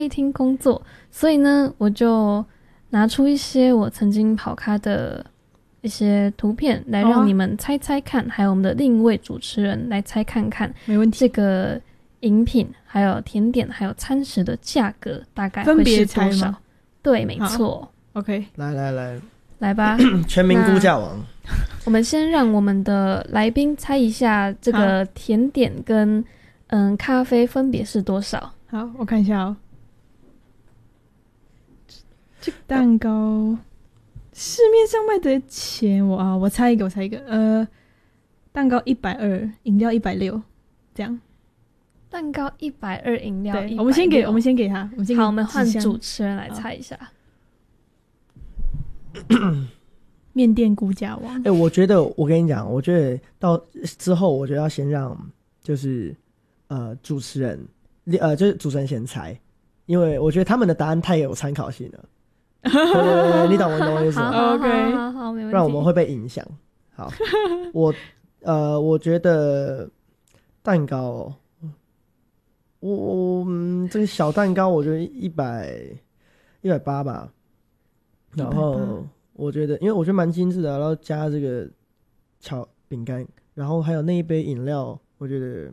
厅工作，所以呢，我就拿出一些我曾经跑咖的一些图片来让你们猜猜看，还有我们的另一位主持人来猜看看， 没问题。 这个饮品、还有甜点、还有餐食的价格大概会是多少？对，没错。 OK， 来吧， 全民估价王。 我们先让我们的来宾猜一下这个甜点跟咖啡分别是多少。 好，我看一下哦。这个蛋糕市面上卖的钱，我猜一个，蛋糕120，饮料160，这样。 蛋糕120，饮料160。 我们先给他。 好，我们换主持人来猜一下。 面店估价王。 我觉得我跟你讲，我觉得到之后，我觉得要先让就是主持人就是主持人先猜，因为我觉得他们的答案太有参考性了。对，你懂我意思吗？ OK， 好，没问题。 不然我们会被影响。好，我觉得蛋糕，这个小蛋糕，我觉得180吧。然后我觉得，因为我觉得蛮精致的，然后加这个巧饼干，然后还有那一杯饮料，我觉得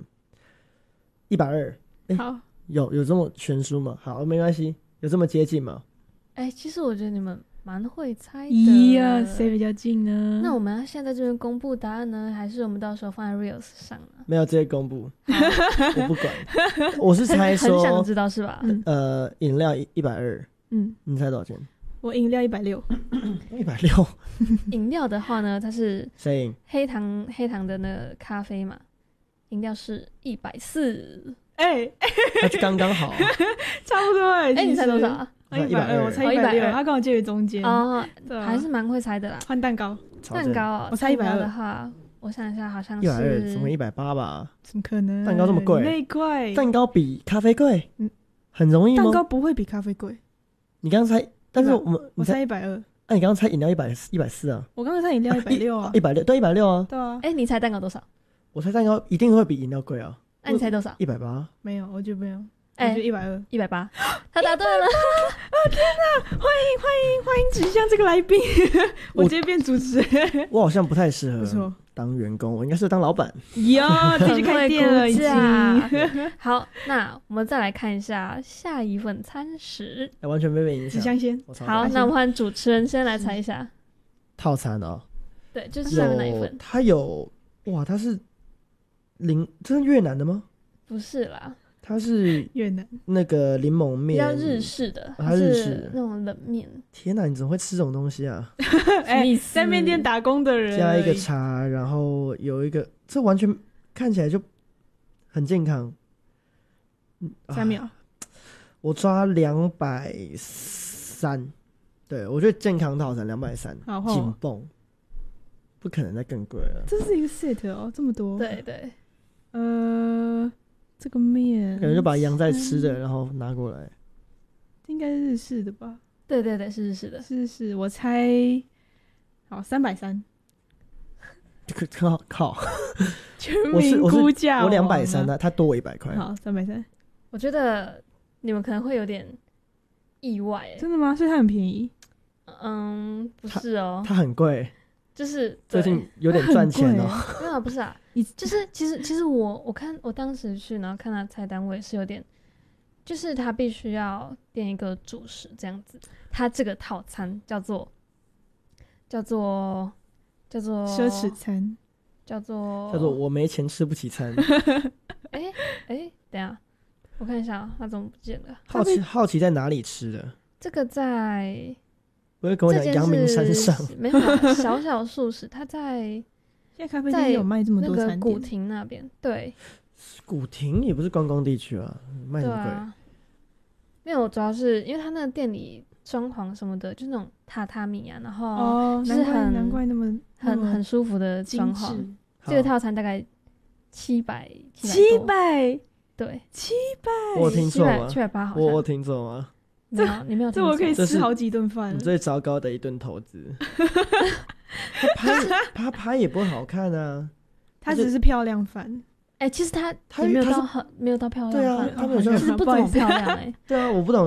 120。 好， 有这么悬殊吗？好，没关系，有这么接近吗？ 其实我觉得你们蛮会猜的。 咦呀，谁比较近呢？ 那我们要现在这边公布答案呢，还是我们到时候放在 Reels 上呢？ 没有，直接公布。我不管，我是猜说， 很想知道是吧？ 饮料120。你猜多少钱？ 我饮料160。 160。 饮料的话呢，它是谁赢？ 黑糖的那个咖啡嘛，饮料是140。 那就刚刚好。 差不多。 你猜多少啊 ？120，我猜160。他跟我介于中间。 对，还是蛮会猜的啦。 换蛋糕哦， 我猜120 的话，我想一下，好像是 120，怎么180吧？ 怎么可能？ 蛋糕这么贵？ 内贵。 蛋糕比咖啡贵？很容易吗？ 蛋糕不会比咖啡贵。 你刚刚猜，但是我猜120。 你刚刚猜饮料140啊？ 我刚刚猜饮料160啊。 160，对，160啊。 对啊。 你猜蛋糕多少？ 我猜蛋糕一定会比饮料贵啊。 那你猜多少 ？180。 没有，我觉得没有。我觉得 120。他答对了。 天哪！欢迎指向这个来宾。我直接变主持人。 我好像不太适合当员工，我应该是当老板。 自己去开店了已经。 好，那我们再来看一下下一份餐食。 完全没被影响。 指向先。 好，那我们换主持人先来猜一下套餐哦。 对，就是下面那一份。 它有它是这是越南的吗？ 不是啦。 它是越南那个柠檬面， 比较日式的， 它日式那种冷面。 天哪，你怎么会吃这种东西啊？ 在面店打工的人， 加一个茶，然后有一个，这完全看起来就很健康。 3秒， 我抓230，对，我觉得健康套餐230，紧绷，不可能再更贵了。 这是一个 set 哦，这么多。 对对， 这个面感觉就把洋在吃的，然后拿过来， 应该是日式的吧？ 对对对，是日式的。 是，我猜好330。 靠！ 全民估价， 我230啊，他多我100块。 好，330。 我觉得你们可能会有点意外。 真的吗？所以它很便宜？ 不是哦， 它很贵。 就是最近有点赚钱哦。 没有，不是啊，就是其实我看我当时去，然后看他菜单，我也是有点，就是他必须要点一个主食这样子。他这个套餐叫做奢侈餐， 叫做我没钱吃不起餐。 等一下，我看一下他怎么不见了。 好奇在哪里吃的？ 这个在。 不会跟我讲阳明山上， 没有小素食，它在现在咖啡店有卖这么多餐点， 那个古亭那边。对， 古亭也不是观光地区啊，卖什么贵？ 没有，主要是因为它那个店里装潢什么的，就是那种榻榻米啊，然后就是难怪那么很舒服的装潢。这个套餐大概700，对 ，700， 我听错吗 ？780好像。 我听错吗？ 没有，你没有听错。 这我可以吃好几顿饭。 你最糟糕的一顿投资。他拍也不会好看啊， 他只是漂亮饭。 其实它它也没有它是到很没有到漂亮， 对啊，他没有像其实不怎么漂亮对啊，我不懂